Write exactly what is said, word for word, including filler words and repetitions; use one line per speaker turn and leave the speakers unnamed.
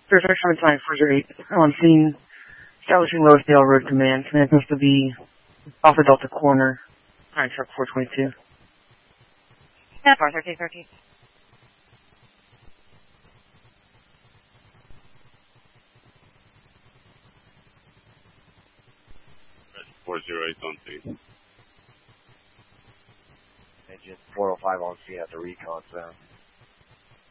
Fairfax seven time, four zero eight. On scene, establishing Rosedale Road Command. Command supposed to be Alpha Delta Corner, Pine Truck four twenty-two.
Yeah, four thirteen thirteen.
four zero eight on scene.
Engine four oh five on scene at the recon sound.